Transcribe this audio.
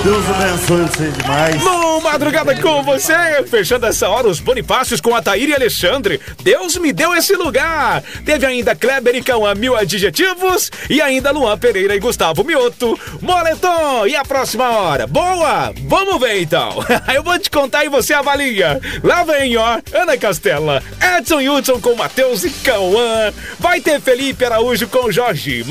Deus abençoe você demais. No Madrugada com você, fechando essa hora os Bonifácios com Ataíra e Alexandre. Deus me deu esse lugar. Teve ainda Kleber e Cauã, 1000 adjetivos. E ainda Luan Pereira e Gustavo Mioto. Moletom, e a próxima hora? Boa? Vamos ver então. Eu vou te contar e você avalia. Lá vem, ó, Ana Castela, Edson Hudson com Matheus e Cauã. Vai ter Felipe Araújo com Jorge